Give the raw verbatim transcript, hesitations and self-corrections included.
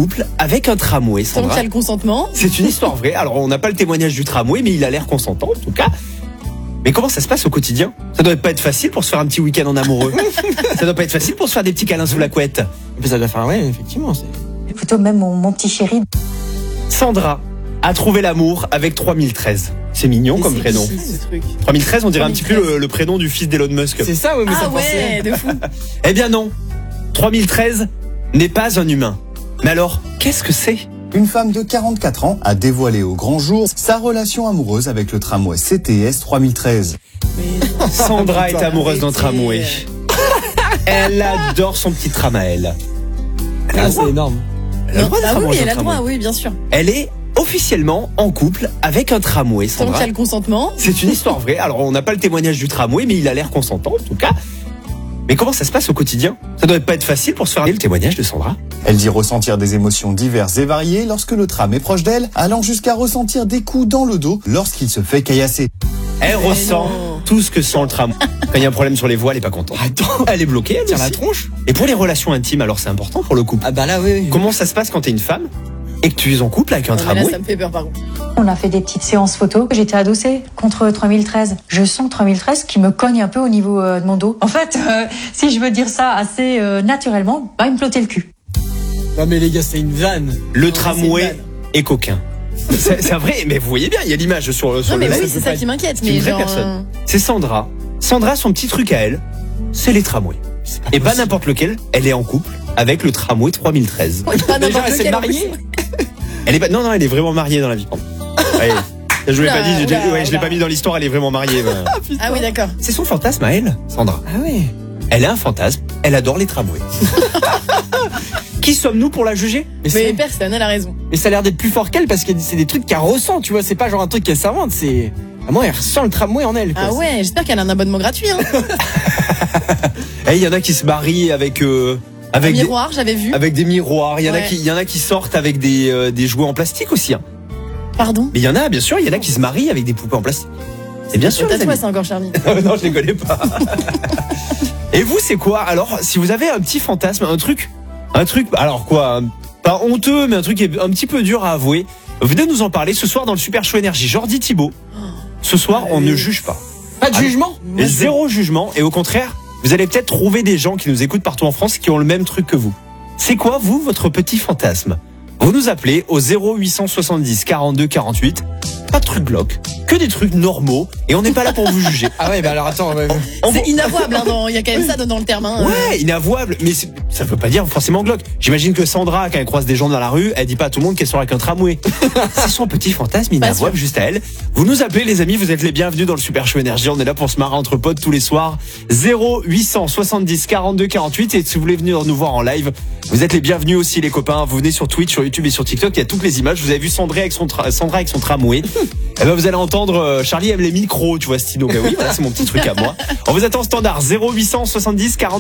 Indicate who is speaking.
Speaker 1: couple avec un tramway, Sandra.
Speaker 2: Tant qu'il y a le consentement.
Speaker 1: C'est une histoire vraie. Alors, on n'a pas le témoignage du tramway, mais il a l'air consentant, en tout cas. Mais comment ça se passe au quotidien? Ça doit pas être facile pour se faire un petit week-end en amoureux. Ça doit pas être facile pour se faire des petits câlins sous la couette.
Speaker 3: Et puis ça doit faire, ouais, effectivement. C'est...
Speaker 4: Plutôt même mon, mon petit chéri.
Speaker 1: Sandra a trouvé l'amour avec trois mille treize. C'est mignon
Speaker 2: Mais
Speaker 1: comme
Speaker 2: c'est
Speaker 1: prénom.
Speaker 2: qui, ce truc
Speaker 1: trois mille treize, on dirait un petit peu
Speaker 2: trois mille treize.
Speaker 1: le, le prénom du fils d'Elon Musk.
Speaker 3: C'est ça, oui, mais
Speaker 2: Ah
Speaker 3: ça
Speaker 2: ouais, de fou.
Speaker 1: Eh bien non, trois mille treize n'est pas un humain. Mais alors, qu'est-ce que c'est?
Speaker 5: Une femme de quarante-quatre ans a dévoilé au grand jour sa relation amoureuse avec le tramway C T S trois mille treize.
Speaker 2: Mais
Speaker 1: Sandra est amoureuse d'un
Speaker 2: arrêtez.
Speaker 1: tramway. Elle adore son petit tram à elle. Elle a
Speaker 3: Ah,
Speaker 1: le
Speaker 3: c'est
Speaker 1: droit.
Speaker 3: énorme.
Speaker 1: Elle a le droit d'être
Speaker 2: Ah oui,
Speaker 1: amoureuse
Speaker 2: oui, elle
Speaker 1: d'un
Speaker 2: a le droit,
Speaker 1: tramway.
Speaker 2: oui, bien sûr.
Speaker 1: Elle est officiellement en couple avec un tramway,
Speaker 2: Tant qu'il
Speaker 1: Sandra.
Speaker 2: y a le consentement.
Speaker 1: C'est une histoire vraie. Alors, on n'a pas le témoignage du tramway, mais il a l'air consentant, en tout cas. Mais comment ça se passe au quotidien? Ça doit pas être facile pour se faire le témoignage de Sandra.
Speaker 5: Elle dit ressentir des émotions diverses et variées lorsque le tram est proche d'elle, allant jusqu'à ressentir des coups dans le dos lorsqu'il se fait caillasser.
Speaker 1: Elle
Speaker 2: Mais
Speaker 1: ressent
Speaker 2: non.
Speaker 1: tout ce que sent le tram. Quand il y a un problème sur les voies, elle est pas contente.
Speaker 3: Attends,
Speaker 1: Elle est bloquée, elle
Speaker 3: tire la
Speaker 1: aussi.
Speaker 3: tronche.
Speaker 1: Et pour les relations intimes, alors c'est important pour le couple.
Speaker 3: Ah bah là, oui, oui.
Speaker 1: Comment ça se passe quand t'es une femme et que tu es en couple avec un
Speaker 2: Non, mais là,
Speaker 1: tramway?
Speaker 2: ça me fait peur, par contre.
Speaker 4: On a fait des petites séances photos. J'étais adossée contre trois mille treize. Je sens trois mille treize qui me cogne un peu au niveau euh, de mon dos. En fait, euh, si je veux dire ça assez euh, naturellement, bah, il me flottait le cul.
Speaker 3: Non mais les gars, c'est une vanne.
Speaker 1: Le
Speaker 2: Non,
Speaker 1: tramway
Speaker 2: c'est une vanne.
Speaker 1: est coquin. C'est c'est vrai, mais vous voyez bien, il y a l'image sur, sur
Speaker 2: Non,
Speaker 1: le
Speaker 2: mais
Speaker 1: live.
Speaker 2: oui, c'est ça qui m'inquiète.
Speaker 1: C'est une
Speaker 2: Mais
Speaker 1: vraie
Speaker 2: genre.
Speaker 1: personne.
Speaker 2: euh,
Speaker 1: C'est Sandra. Sandra, son petit truc à elle, c'est les tramways. Et pas n'importe lequel, elle est en couple avec le tramway trois mille treize.
Speaker 2: ouais, pas
Speaker 3: Déjà,
Speaker 2: n'importe
Speaker 3: elle s'est
Speaker 2: lequel, en
Speaker 3: mariée.
Speaker 2: plus.
Speaker 1: Elle est pas, non, non, elle est vraiment mariée dans la vie. pardon. Ouais. Je l'ai
Speaker 2: Oula,
Speaker 1: pas dit, je,
Speaker 2: oula,
Speaker 1: ouais, je l'ai
Speaker 2: oula.
Speaker 1: pas mis dans l'histoire, elle est vraiment mariée. ouais.
Speaker 2: Ah oui, d'accord.
Speaker 1: C'est son fantasme à elle, Sandra.
Speaker 3: Ah ouais.
Speaker 1: Elle a un fantasme, elle adore les tramways. Qui sommes-nous pour la juger?
Speaker 3: Mais,
Speaker 2: Mais
Speaker 3: c'est-
Speaker 2: personne, elle a raison.
Speaker 3: mais ça a l'air d'être plus fort qu'elle parce que c'est des trucs qu'elle ressent, tu vois. C'est pas genre un truc qu'elle s'invente, c'est. À moi, elle ressent le tramway en elle. Quoi.
Speaker 2: Ah ouais, j'espère qu'elle a un abonnement gratuit. Hein.
Speaker 1: Eh, il y en a qui se marient avec euh,
Speaker 2: Un
Speaker 1: avec des,
Speaker 2: miroir, j'avais vu.
Speaker 1: avec des miroirs. Il y en a
Speaker 2: Ouais.
Speaker 1: qui, il y en a qui sortent avec des euh, des jouets en plastique aussi. Hein.
Speaker 2: Pardon.
Speaker 1: Mais il y en a, bien sûr, il y en a qui se marient avec des poupées en plastique. C'est bien sûr.
Speaker 2: T'as
Speaker 1: les
Speaker 2: toi,
Speaker 1: amis.
Speaker 2: c'est encore Charlie.
Speaker 1: Non, je les connais pas. Et vous, c'est quoi? Alors, si vous avez un petit fantasme, un truc, un truc, alors quoi, un- pas honteux, mais un truc qui est un petit peu dur à avouer, venez nous en parler ce soir dans le Super Show Énergie. Jordi Thibault. Ce soir, on ne juge pas.
Speaker 3: Pas de
Speaker 1: Ah,
Speaker 3: jugement.
Speaker 1: Et zéro jugement. Et au contraire, vous allez peut-être trouver des gens qui nous écoutent partout en France qui ont le même truc que vous. C'est quoi, vous, votre petit fantasme? Vous nous appelez au zéro huit cent soixante-dix quarante-deux quarante-huit. Pas de trucs glauques, que des trucs normaux. Et on n'est pas là pour vous juger.
Speaker 3: Ah ouais, bah alors attends. ouais, ouais.
Speaker 1: On
Speaker 2: C'est
Speaker 1: vous-
Speaker 2: inavouable, hein, dans- il y a quand même ça dans le terme. Hein.
Speaker 1: Ouais, inavouable. Mais c'est- ça veut pas dire forcément glauque. J'imagine que Sandra, quand elle croise des gens dans la rue, elle dit pas à tout le monde qu'elle sort avec un tramway. C'est son petit fantasme inavouable juste à elle. Vous nous appelez, les amis, vous êtes les bienvenus dans le Super Show Énergie. On est là pour se marrer entre potes tous les soirs. zéro huit cent soixante-dix quarante-deux quarante-huit. Et si vous voulez venir nous voir en live, vous êtes les bienvenus aussi, les copains. Vous venez sur Twitch, sur YouTube et sur TikTok. Il y a toutes les images. Vous avez vu Sandra avec son, tra- Sandra avec son tramway. Eh ben, vous allez entendre, euh, Charlie aime les micros, tu vois, Stino. Ben oui, voilà, c'est mon petit truc à moi. On vous attend au standard zéro huit cent soixante-dix quarante-deux